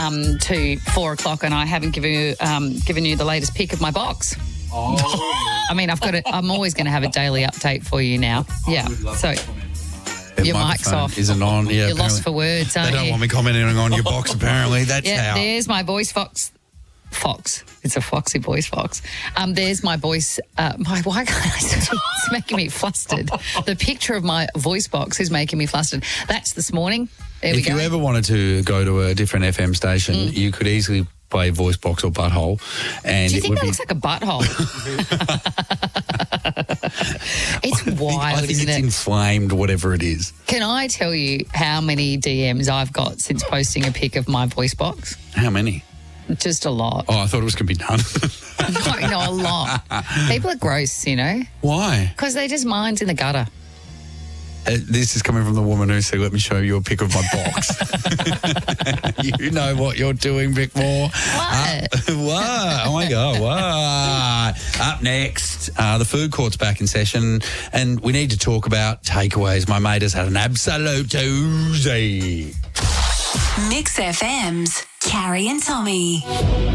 to 4 o'clock, and I haven't given you the latest pick of my box. Oh. I mean, I'm always going to have a daily update for you now. Yeah. So your mic's off. Isn't on. Yeah, you're lost for words, aren't you? They don't want me commenting on your box, apparently. That's how. There's my voice fox. It's a foxy voice fox. There's my voice. Why can't I? It's making me flustered. The picture of my voice box is making me flustered. That's this morning. There we go. If you ever wanted to go to a different FM station, you could easily play voice box or butthole. And do you think that looks like a butthole? It's wild, I think isn't it's it? inflamed, whatever it is. Can I tell you how many DMs I've got since posting a pic of my voice box? How many? Just a lot. Oh, I thought it was going to be none. No, a lot. People are gross, you know. Why? Because they just minds in the gutter. This is coming from the woman who said, let me show you a pic of my box. You know what you're doing, Vic Moore. What? What? Oh, my God. What? Up next, the food court's back in session, and we need to talk about takeaways. My mate has had an absolute Tuesday. Mix FM's Carrie and Tommy.